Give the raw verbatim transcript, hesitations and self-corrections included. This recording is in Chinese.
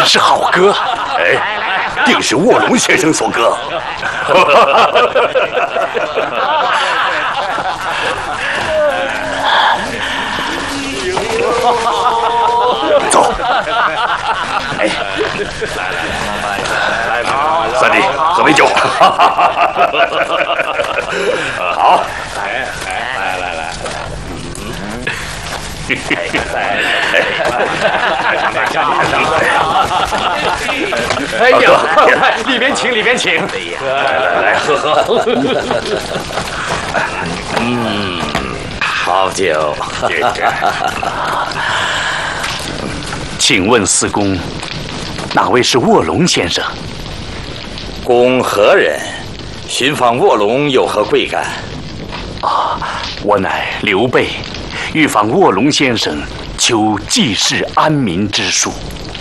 是好歌， 哎，定是卧龙先生所歌。走，哎，来来来，三弟喝杯酒。好，来来来来来， 哎呀，里边请，里边请。哎呀，来来来，喝喝。嗯，好酒。请问四公，哪位是卧龙先生？ 公何人？寻访卧龙有何贵干？ 啊，我乃刘备，欲访卧龙先生，求济世安民之术。